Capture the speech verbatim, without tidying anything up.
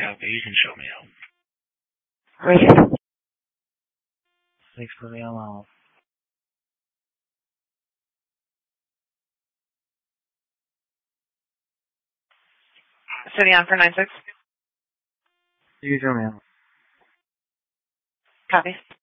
okay, you can show me out. Right here. Thanks for the allowance. City on for nine six. You can show me out. Copy.